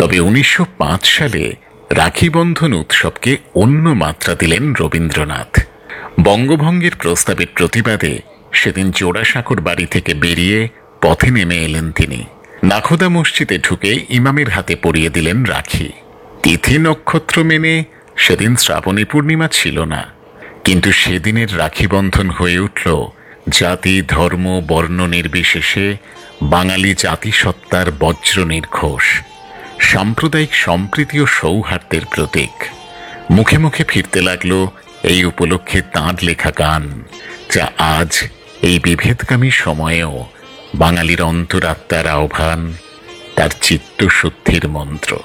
তবে 1905 সালে রাখি বন্ধন উৎসবকে অন্য মাত্রা দিলেন রবীন্দ্রনাথ। বঙ্গভঙ্গের প্রস্তাবের প্রতিবাদে সেদিন জোড়াসাঁকোর বাড়ি থেকে বেরিয়ে পথে নেমে এলেন তিনি। নাখোদা মসজিদে ঢুকে ইমামের হাতে পরিয়ে দিলেন রাখি। তিথি নক্ষত্র মেনে সেদিন শ্রাবণী পূর্ণিমা ছিল না, কিন্তু সেদিনের রাখি বন্ধন হয়ে উঠল জাতি ধর্ম বর্ণ নির্বিশেষে বাঙালি জাতিসত্তার বজ্র নির্ঘোষ, সাম্প্রদায়িক সম্প্রীতি ও সৌহার্দ্যের প্রতীক। মুখে মুখে ফিরতে লাগল এই উপলক্ষে তাঁর লেখা গান, যা আজ এই বিভেদগামী সময়েও বাঙালির অন্তরাত্মার আহ্বান, তার চিত্তশুদ্ধির মন্ত্র।